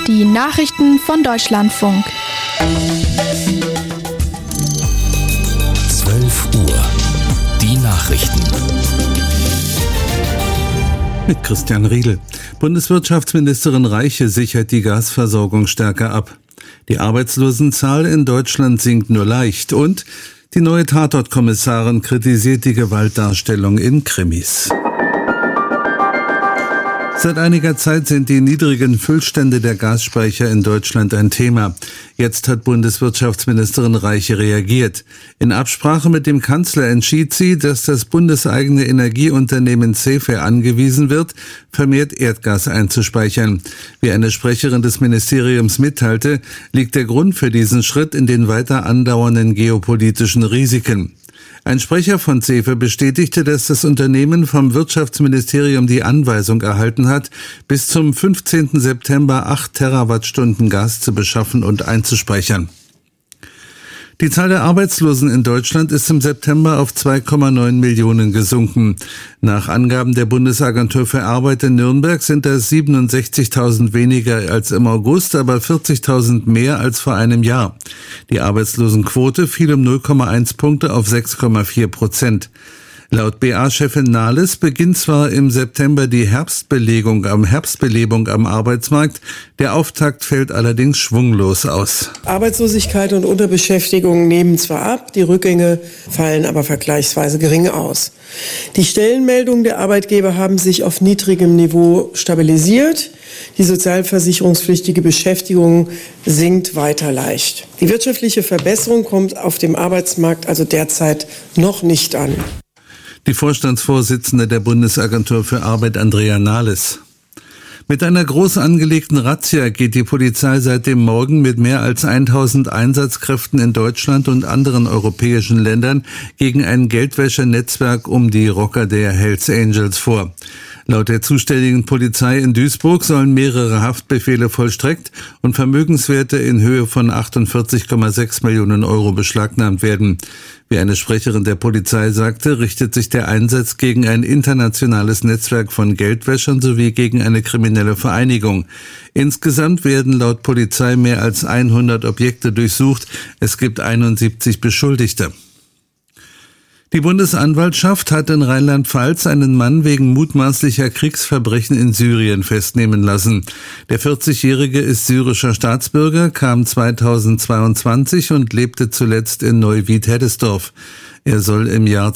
Die Nachrichten von Deutschlandfunk. 12 Uhr. Die Nachrichten. Mit Christian Riedel. Bundeswirtschaftsministerin Reiche sichert die Gasversorgung stärker ab. Die Arbeitslosenzahl in Deutschland sinkt nur leicht und die neue Tatortkommissarin kritisiert die Gewaltdarstellung in Krimis. Seit einiger Zeit sind die niedrigen Füllstände der Gasspeicher in Deutschland ein Thema. Jetzt hat Bundeswirtschaftsministerin Reiche reagiert. In Absprache mit dem Kanzler entschied sie, dass das bundeseigene Energieunternehmen CEFE angewiesen wird, vermehrt Erdgas einzuspeichern. Wie eine Sprecherin des Ministeriums mitteilte, liegt der Grund für diesen Schritt in den weiter andauernden geopolitischen Risiken. Ein Sprecher von CEFE bestätigte, dass das Unternehmen vom Wirtschaftsministerium die Anweisung erhalten hat, bis zum 15. September 8 Terawattstunden Gas zu beschaffen und einzuspeichern. Die Zahl der Arbeitslosen in Deutschland ist im September auf 2,9 Millionen gesunken. Nach Angaben der Bundesagentur für Arbeit in Nürnberg sind das 67.000 weniger als im August, aber 40.000 mehr als vor einem Jahr. Die Arbeitslosenquote fiel um 0,1 Punkte auf 6,4%. Laut BA-Chefin Nahles beginnt zwar im September die Herbstbelebung am Arbeitsmarkt, der Auftakt fällt allerdings schwunglos aus. Arbeitslosigkeit und Unterbeschäftigung nehmen zwar ab, die Rückgänge fallen aber vergleichsweise gering aus. Die Stellenmeldungen der Arbeitgeber haben sich auf niedrigem Niveau stabilisiert. Die sozialversicherungspflichtige Beschäftigung sinkt weiter leicht. Die wirtschaftliche Verbesserung kommt auf dem Arbeitsmarkt also derzeit noch nicht an. Die Vorstandsvorsitzende der Bundesagentur für Arbeit, Andrea Nahles. Mit einer groß angelegten Razzia geht die Polizei seit dem Morgen mit mehr als 1000 Einsatzkräften in Deutschland und anderen europäischen Ländern gegen ein Geldwäschenetzwerk um die Rocker der Hells Angels vor. Laut der zuständigen Polizei in Duisburg sollen mehrere Haftbefehle vollstreckt und Vermögenswerte in Höhe von 48,6 Millionen Euro beschlagnahmt werden. Wie eine Sprecherin der Polizei sagte, richtet sich der Einsatz gegen ein internationales Netzwerk von Geldwäschern sowie gegen eine kriminelle Vereinigung. Insgesamt werden laut Polizei mehr als 100 Objekte durchsucht. Es gibt 71 Beschuldigte. Die Bundesanwaltschaft hat in Rheinland-Pfalz einen Mann wegen mutmaßlicher Kriegsverbrechen in Syrien festnehmen lassen. Der 40-Jährige ist syrischer Staatsbürger, kam 2022 und lebte zuletzt in Neuwied-Heddesdorf. Er soll im Jahr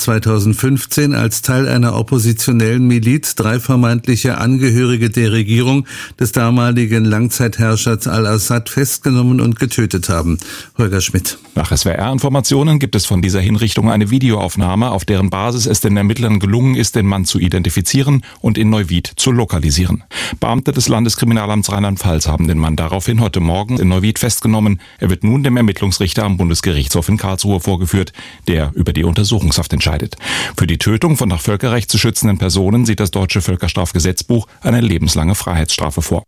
2015 als Teil einer oppositionellen Miliz 3 vermeintliche Angehörige der Regierung des damaligen Langzeitherrschers al-Assad festgenommen und getötet haben. Holger Schmidt. Nach SWR-Informationen gibt es von dieser Hinrichtung eine Videoaufnahme, auf deren Basis es den Ermittlern gelungen ist, den Mann zu identifizieren und in Neuwied zu lokalisieren. Beamte des Landeskriminalamts Rheinland-Pfalz haben den Mann daraufhin heute Morgen in Neuwied festgenommen. Er wird nun dem Ermittlungsrichter am Bundesgerichtshof in Karlsruhe vorgeführt, der über die Untersuchungshaft entscheidet. Für die Tötung von nach Völkerrecht zu schützenden Personen sieht das deutsche Völkerstrafgesetzbuch eine lebenslange Freiheitsstrafe vor.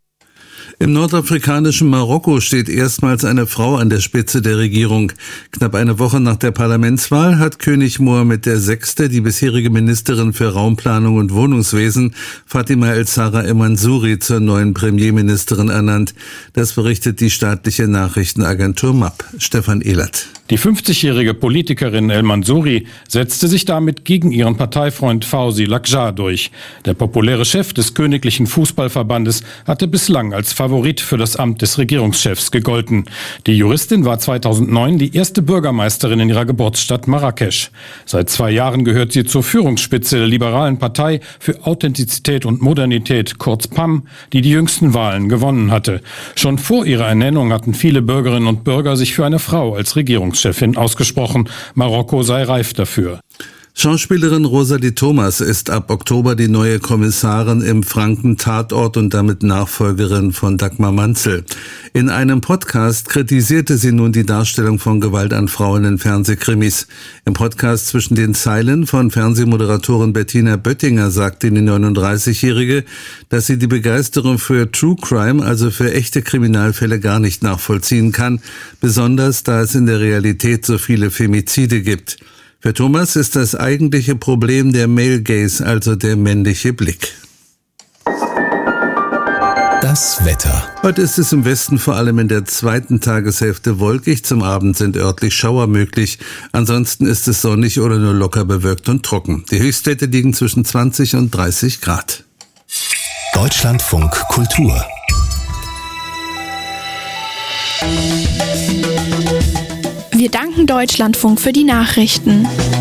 Im nordafrikanischen Marokko steht erstmals eine Frau an der Spitze der Regierung. Knapp eine Woche nach der Parlamentswahl hat König Mohammed VI. Die bisherige Ministerin für Raumplanung und Wohnungswesen, Fatima El-Zahra El-Mansouri, zur neuen Premierministerin ernannt. Das berichtet die staatliche Nachrichtenagentur MAP. Stefan Ehlert. Die 50-jährige Politikerin El-Mansouri setzte sich damit gegen ihren Parteifreund Fawzi Lakjar durch. Der populäre Chef des Königlichen Fußballverbandes hatte bislang als Favorit für das Amt des Regierungschefs gegolten. Die Juristin war 2009 die erste Bürgermeisterin in ihrer Geburtsstadt Marrakesch. Seit 2 Jahren gehört sie zur Führungsspitze der liberalen Partei für Authentizität und Modernität, kurz PAM, die jüngsten Wahlen gewonnen hatte. Schon vor ihrer Ernennung hatten viele Bürgerinnen und Bürger sich für eine Frau als Regierungschefin ausgesprochen. Marokko sei reif dafür. Schauspielerin Rosalie Thomas ist ab Oktober die neue Kommissarin im Franken-Tatort und damit Nachfolgerin von Dagmar Manzel. In einem Podcast kritisierte sie nun die Darstellung von Gewalt an Frauen in Fernsehkrimis. Im Podcast Zwischen den Zeilen von Fernsehmoderatorin Bettina Böttinger sagte die 39-Jährige, dass sie die Begeisterung für True Crime, also für echte Kriminalfälle, gar nicht nachvollziehen kann, besonders da es in der Realität so viele Femizide gibt. Für Thomas ist das eigentliche Problem der Male Gaze, also der männliche Blick. Das Wetter. Heute ist es im Westen vor allem in der zweiten Tageshälfte wolkig. Zum Abend sind örtlich Schauer möglich. Ansonsten ist es sonnig oder nur locker bewölkt und trocken. Die Höchstwerte liegen zwischen 20 und 30 Grad. Deutschlandfunk Kultur. Wir danken Deutschlandfunk für die Nachrichten.